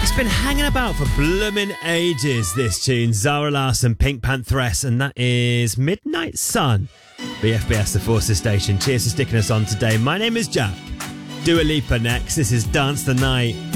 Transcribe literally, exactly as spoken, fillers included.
It's been hanging about for bloomin' ages, this tune. Zara Larsson, Pink Pantheress, and that is Midnight Sun. B F B S, the Forces Station. Cheers for sticking us on today. My name is Jack. Dua Lipa next. This is Dance the Night.